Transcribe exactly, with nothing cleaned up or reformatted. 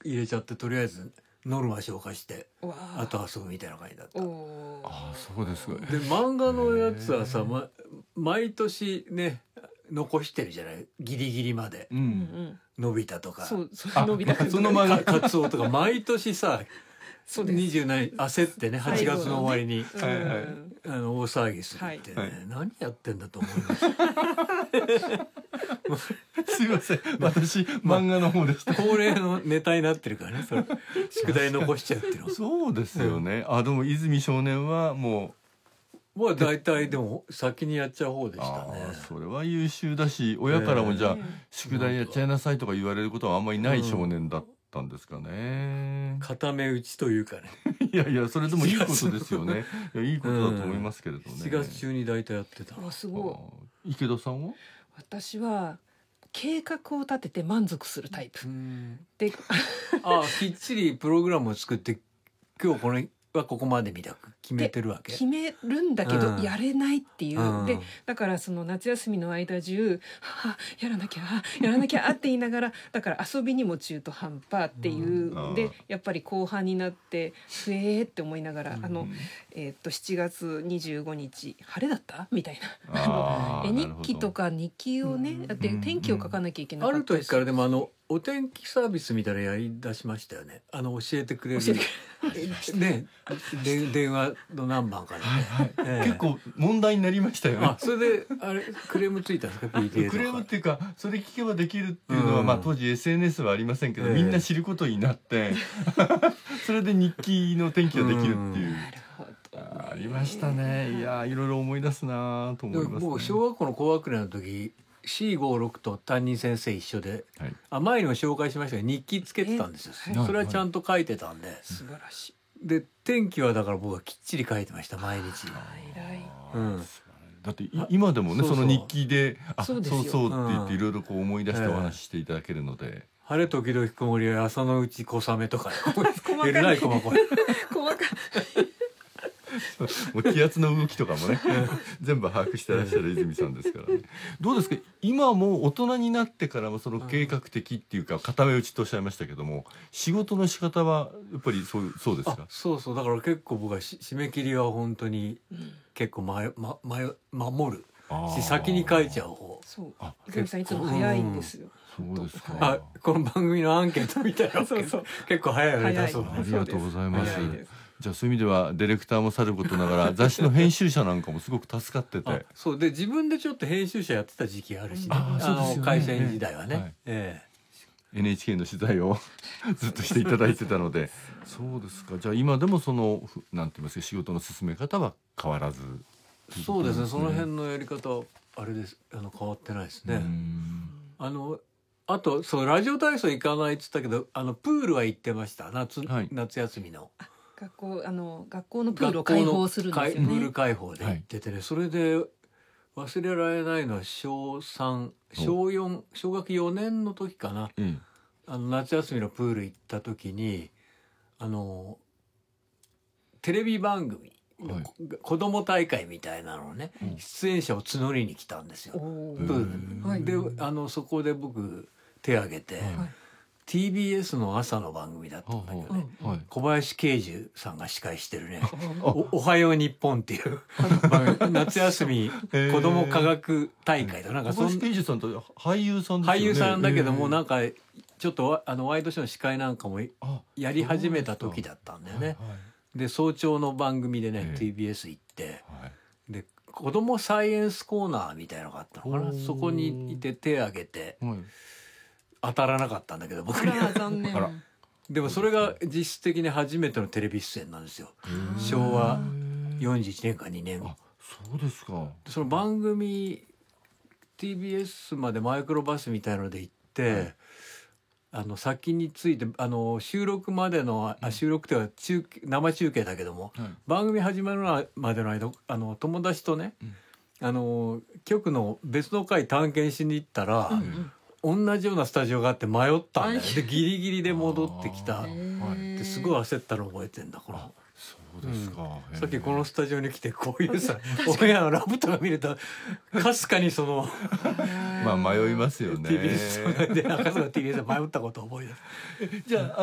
入れちゃって、とりあえずノルマ消化してわあと遊ぶみたいな感じだった。 おああそうですか。 で漫画のやつはさ、ま、毎年ね残してるじゃない、ギリギリまで、 ううんんのび太とかそうそれ伸びたくんその漫画かカツオとか毎年さそうですにじゅう何焦ってねはちがつの終わりに、 うんはいはいあの大騒ぎするってね、 はい何やってんだと思いましたすいません私漫画の方でした。 恒例のネタになってるからね、それ宿題残しちゃうっていうのそうですよね。あでも泉少年はももう大体でも先にやっちゃう方でうしたね。 あそれは優秀だし、親からもじゃあ、 ええ宿題やっちゃいなさいとか言われることはあんまりない少年だったんですかね。 固め打ちというかね、 いやいやそれでもいいことですよね。いやいいことだと思いますけれどね。 しちがつ中に大体やってた。 あすあごい。 池田さんは私は計画を立てて満足するタイプうんであきっちりプログラムを作って今日これはここまでみたいな決めてるわけ。 決めるんだけどうんやれないっていう、 うんでだからその夏休みの間中はあやらなきゃやらなきゃって言いながらだから遊びにも中途半端っていう、 うんでやっぱり後半になってふえーって思いながら、 うんあの、えーっとしちがつにじゅうごにち晴れだったみたいなあー絵日なるほど記とか日記をね、 うんで天気を書かなきゃいけなあかったしる時からでもあのお天気サービスみたいなのやり出しましたよね。あの教えてくれる教えてくねで電話の何番かで、ねはいはいええ結構問題になりましたよねあ。それであれクレームついたんですか ピーティーエー とか。 クレームっていうかそれ聞けばできるっていうのは、 うんまあ当時 エスエヌエス はありませんけど、 ええみんな知ることになってそれで日記の天気ができるっていう、 うんなるほどねありましたね。いやいろいろ思い出すなと思います、ね、 でも僕小学校の高学年の時 シーごじゅうろく と担任先生一緒で、 はいあ前にも紹介しましたが日記つけてたんですよ。 えはいそれはちゃんと書いてたんで、 素晴らしいで天気はだから僕はきっちり書いてました毎日。 偉いうんだってい今でもねそうそうその日記であそそううですよそうって言ってうんいろいろこう思い出してお話ししていただけるので、 晴れ時々曇りは朝のうち小雨とか細かいえらい細かい細かいもう気圧の動きとかもね全部把握してらっしゃる泉さんですからね。どうですか今も大人になってからもその計画的っていうか固め打ちとおっしゃいましたけども、仕事の仕方はやっぱりそうそうですあか。 そうそうだから結構僕はし締め切りは本当にうん結構ままま守るしあー先に書いちゃう方。 そうあ泉さんいつも早いんですよそうですか。 はあこの番組のアンケートみたいなそうそう結構早いよね早い出すのありがとうございます早いですじゃあそういう意味ではディレクターもさることながら雑誌の編集者なんかもすごく助かってあてそうで自分でちょっと編集者やってた時期があるしね、 あそうですよねの会社員時代はね、 はいえエヌエイチケー の取材をずっとしていただいてたのでそうですか。じゃあ今でもそのふなんて言いますか仕事の進め方は変わらずえそうですねその辺のやり方はあれですあの変わってないですね、 うんあのあとそうラジオ体操行かないっつったけどあのプールは行ってました夏、 はい夏休みの学校あの学校のプールを開放するんですよ学校のプールね開放で行っててね、それで忘れられないのは小さん小よん小学よねんの時かなええあの夏休みのプール行った時にあのテレビ番組の、 はい子供大会みたいなのね、 うん出演者を募りに来たんですよおープールに、 はいであのそこで僕手挙げて、 はいはいティービーエス の朝の番組だったんだけどね、 うんはい小林慶樹さんが司会してるねあお「おはよう日本」っていう番組夏休みへー子ども科学大会となんか小そん林圭司さんと俳優さんですよね。 俳優さんだけどもなんかかちょっとわあのワイドショーの司会なんかもやり始めた時だったんだよね。 はいで早朝の番組でね、 ええティービーエス 行ってはいで子どもサイエンスコーナーみたいなのがあったのかなおーそこにいて手挙げてはい当たらなかったんだけど僕あにら残念あらでもそれが実質的に初めてのテレビ出演なんですよ昭和よんじゅういちねんかにねんあそうですか。 その番組 ティービーエス までマイクロバスみたいので行って、 はいあの先についてあの収録までのあ収録っていうか中継生中継だけどもはい番組始まるまでの間あの友達とね、 うんあの局の別の回探検しに行ったら、 うん同じようなスタジオがあって迷ったんだよはいでギリギリで戻ってきたあーですごい焦ったの覚えてんだこのあそうですか。へーさっきこのスタジオに来てこういうさオンエアのラブとか見るとかすかにそのまあ迷いますよね。 ティービーエス で赤坂 ティービーエス で迷ったことを覚えてる。 じゃあ